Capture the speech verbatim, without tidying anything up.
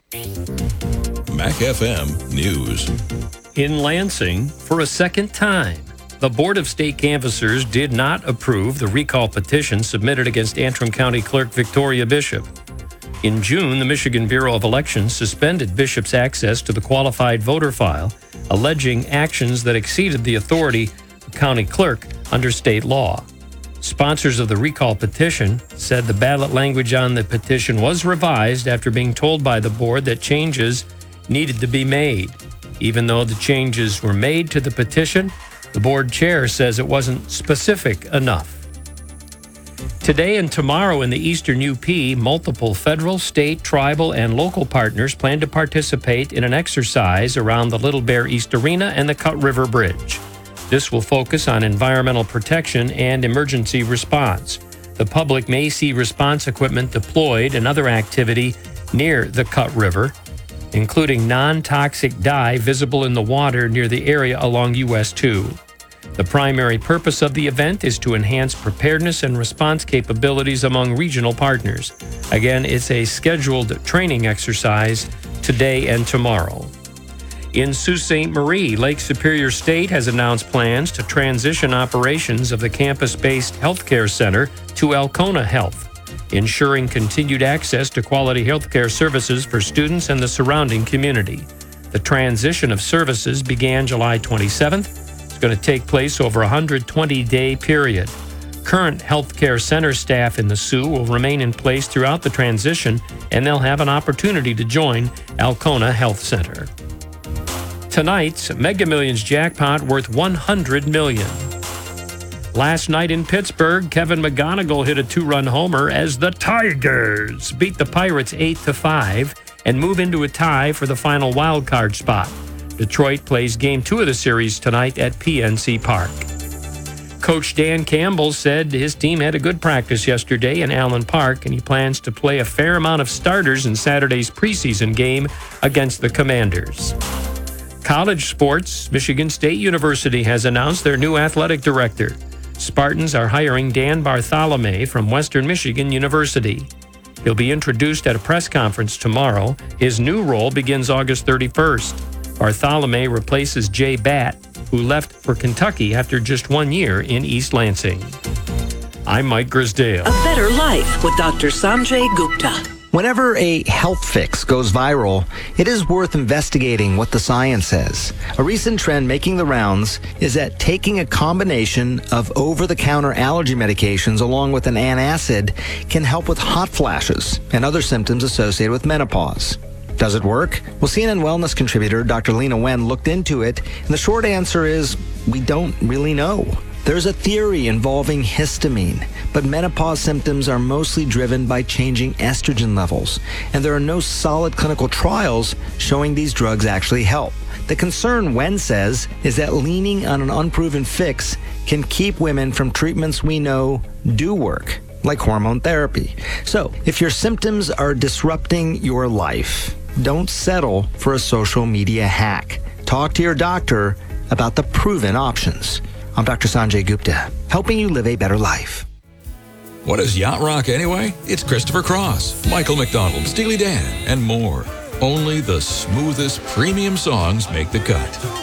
Mac F M News. In Lansing, for a second time, the Board of State Canvassers did not approve the recall petition submitted against Antrim County Clerk Victoria Bishop. In June, the Michigan Bureau of Elections suspended Bishop's access to the qualified voter file, alleging actions that exceeded the authority of county clerk under state law. Sponsors of the recall petition said the ballot language on the petition was revised after being told by the board that changes needed to be made. Even though the changes were made to the petition, the board chair says it wasn't specific enough. Today and tomorrow in the Eastern U P, multiple federal, state, tribal, and local partners plan to participate in an exercise around the Little Bear East Arena and the Cut River Bridge. This will focus on environmental protection and emergency response. The public may see response equipment deployed and other activity near the Cut River, including non-toxic dye visible in the water near the area along U S two. The primary purpose of the event is to enhance preparedness and response capabilities among regional partners. Again, it's a scheduled training exercise today and tomorrow. In Sault Ste. Marie, Lake Superior State has announced plans to transition operations of the campus-based healthcare center to Alcona Health, ensuring continued access to quality healthcare services for students and the surrounding community. The transition of services began July twenty-seventh. It's going to take place over a one hundred twenty day period. Current healthcare center staff in the Sioux will remain in place throughout the transition, and they'll have an opportunity to join Alcona Health Center. Tonight's Mega Millions jackpot worth one hundred million dollars. Last night in Pittsburgh, Kevin McGonigal hit a two-run homer as the Tigers beat the Pirates eight to five and move into a tie for the final wild card spot. Detroit plays game two of the series tonight at P N C Park. Coach Dan Campbell said his team had a good practice yesterday in Allen Park, and he plans to play a fair amount of starters in Saturday's preseason game against the Commanders. College sports, Michigan State University has announced their new athletic director. Spartans are hiring Dan Bartholomew from Western Michigan University. He'll be introduced at a press conference tomorrow. His new role begins August thirty-first. Bartholomew replaces Jay Batt, who left for Kentucky after just one year in East Lansing. I'm Mike Grisdale. A Better Life with Doctor Sanjay Gupta. Whenever a health fix goes viral, it is worth investigating what the science says. A recent trend making the rounds is that taking a combination of over-the-counter allergy medications along with an antacid can help with hot flashes and other symptoms associated with menopause. Does it work? Well, C N N Wellness contributor Doctor Lena Wen looked into it, and the short answer is we don't really know. There's a theory involving histamine, but menopause symptoms are mostly driven by changing estrogen levels, and there are no solid clinical trials showing these drugs actually help. The concern, Wen says, is that leaning on an unproven fix can keep women from treatments we know do work, like hormone therapy. So, if your symptoms are disrupting your life, don't settle for a social media hack. Talk to your doctor about the proven options. I'm Doctor Sanjay Gupta, helping you live a better life. What is Yacht Rock anyway? It's Christopher Cross, Michael McDonald, Steely Dan, and more. Only the smoothest premium songs make the cut.